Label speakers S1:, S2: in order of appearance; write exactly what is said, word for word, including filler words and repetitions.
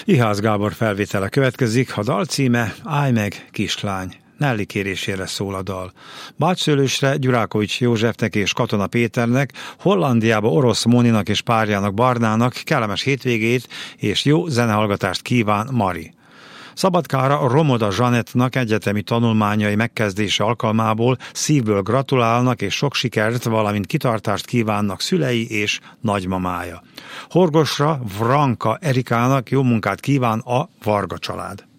S1: Ihász Gábor felvétele következik, a dal címe Állj meg, kislány. Nelly kérésére szól a dal. Bácsszőlősre Gyurákovics Józsefnek és Katona Péternek, Hollandiába Orosz Móninak és párjának Barnának kellemes hétvégét és jó zenehallgatást kíván Mari. Szabadkára Romoda Zsanettnak egyetemi tanulmányai megkezdése alkalmából szívből gratulálnak és sok sikert, valamint kitartást kívánnak szülei és nagymamája. Horgosra Vranka Erikának jó munkát kíván a Varga család.